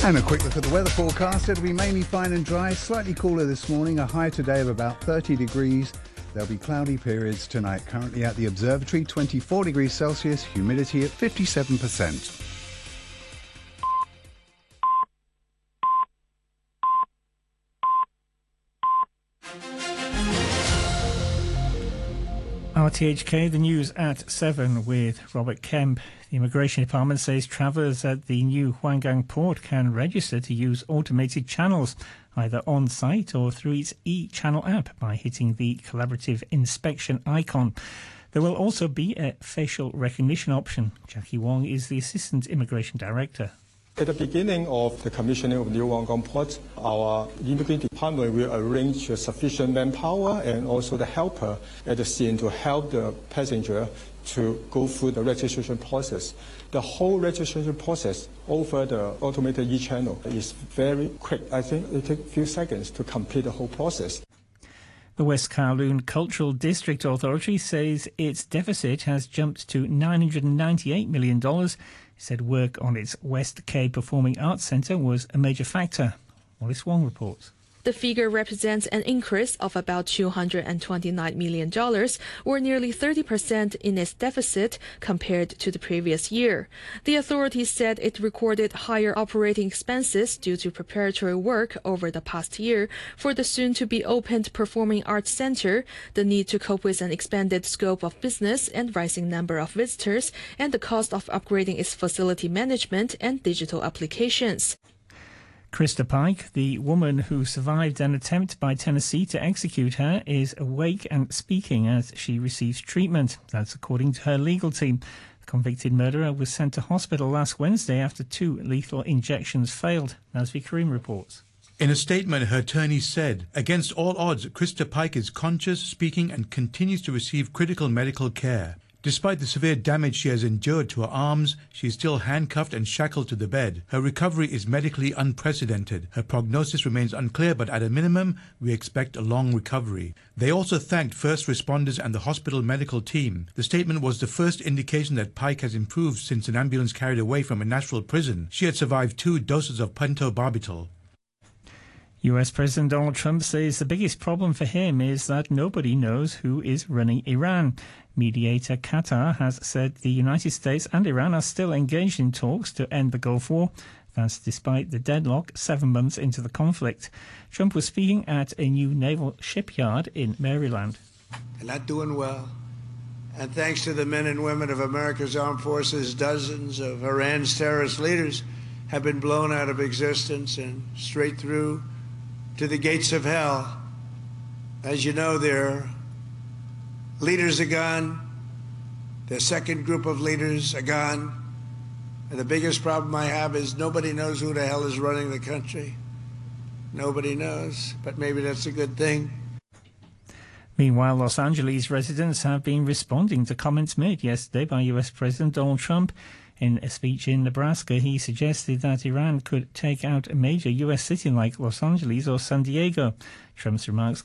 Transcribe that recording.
And a quick look at the weather forecast. It'll be mainly fine and dry, slightly cooler this morning, a high today of about 30 degrees. There'll be cloudy periods tonight. Currently at the observatory, 24 degrees Celsius, humidity at 57%. RTHK, the news at 7 with Robert Kemp. The Immigration Department says travellers at the new Huanggang port can register to use automated channels, either on-site or through its e-channel app by hitting the collaborative inspection icon. There will also be a facial recognition option. Jackie Wong is the Assistant Immigration Director. At the beginning of the commissioning of New Huanggang Port, our immigration department will arrange sufficient manpower and also the helper at the scene to help the passenger to go through the registration process. The whole registration process over the automated e-channel is very quick. I think it takes a few seconds to complete the whole process. The West Kowloon Cultural District Authority says its deficit has jumped to $998 million. It said work on its West K Performing Arts Centre was a major factor. Wallace Wong reports. The figure represents an increase of about $229 million, or nearly 30% in its deficit compared to the previous year. The authority said it recorded higher operating expenses due to preparatory work over the past year for the soon-to-be-opened Performing Arts Center, the need to cope with an expanded scope of business and rising number of visitors, and the cost of upgrading its facility management and digital applications. Krista Pike, the woman who survived an attempt by Tennessee to execute her, is awake and speaking as she receives treatment. That's according to her legal team. The convicted murderer was sent to hospital last Wednesday after 2 lethal injections failed. Nazvi Karim reports. In a statement, her attorney said, "Against all odds, Krista Pike is conscious, speaking, and continues to receive critical medical care. Despite the severe damage she has endured to her arms, she is still handcuffed and shackled to the bed. Her recovery is medically unprecedented. Her prognosis remains unclear, but at a minimum, we expect a long recovery." They also thanked first responders and the hospital medical team. The statement was the first indication that Pike has improved since an ambulance carried her away from a Nashville prison. She had survived 2 doses of pentobarbital. US President Donald Trump says the biggest problem for him is that nobody knows who is running Iran. Mediator Qatar has said the United States and Iran are still engaged in talks to end the Gulf War. That's despite the deadlock 7 months into the conflict. Trump was speaking at a new naval shipyard in Maryland. They're not doing well. And thanks to the men and women of America's armed forces, dozens of Iran's terrorist leaders have been blown out of existence and straight through to the gates of hell. As you know, their leaders are gone. Their second group of leaders are gone. And the biggest problem I have is nobody knows who the hell is running the country. Nobody knows, but maybe that's a good thing. Meanwhile, Los Angeles residents have been responding to comments made yesterday by US President Donald Trump. In a speech in Nebraska, he suggested that Iran could take out a major US city like Los Angeles or San Diego. Trump's remarks